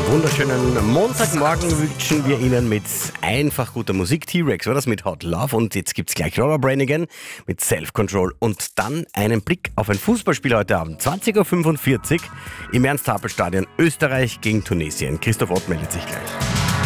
Wunderschönen Montagmorgen wünschen wir Ihnen mit einfach guter Musik. T-Rex war das mit Hot Love und jetzt gibt's gleich Laura Branigan mit Self-Control und dann einen Blick auf ein Fußballspiel heute Abend. 20.45 Uhr im Ernst-Happel-Stadion, Österreich gegen Tunesien. Christoph Ott meldet sich gleich.